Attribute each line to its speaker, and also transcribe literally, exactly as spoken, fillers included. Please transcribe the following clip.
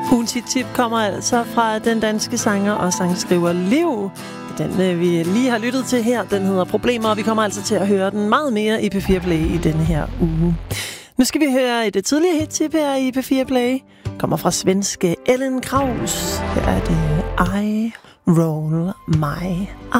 Speaker 1: Ugens hit-tip kommer altså fra den danske sanger og sangskriver Liv. Den øh, vi lige har lyttet til her, den hedder Problemer, og vi kommer altså til at høre den meget mere i P fire Play i denne her uge. Nu skal vi høre et tidligere hit-tip her i P fire Play. Kommer fra svenske Ellen Kraus. Her er det I Roll My